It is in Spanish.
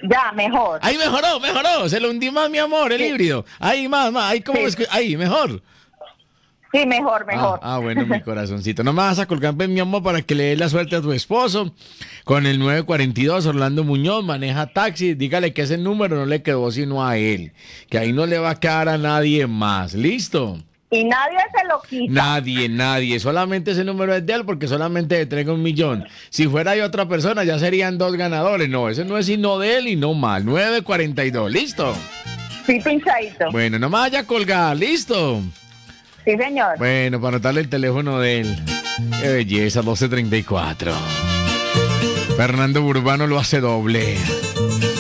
Ya, mejor. Ahí mejoró. Se lo hundí más, mi amor, el Sí. híbrido. Ahí más. Ahí, ¿cómo Sí. Ahí, mejor. Sí, mejor, mejor. Bueno, mi corazoncito. No me vas a colgar, pues, mi amor, para que le des la suerte a tu esposo. Con el 942, Orlando Muñoz, maneja taxi. Dígale que ese número no le quedó sino a él. Que ahí no le va a quedar a nadie más. ¿Listo? Y nadie se lo quita. Nadie. Solamente ese número es de él porque solamente le entrega 1.000.000. Si fuera de otra persona, ya serían 2 ganadores. No, ese no es sino de él y no mal. 942. ¿Listo? Sí, pinchadito. Bueno, no me vaya a colgar. ¿Listo? Sí, señor. Bueno, para anotarle el teléfono de él. Qué belleza, 1234. Fernando Burbano lo hace doble.